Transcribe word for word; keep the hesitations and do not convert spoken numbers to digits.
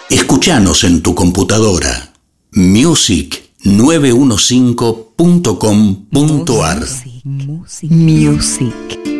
Escuchanos en tu computadora music nueve uno cinco punto com punto ar. Music. Music.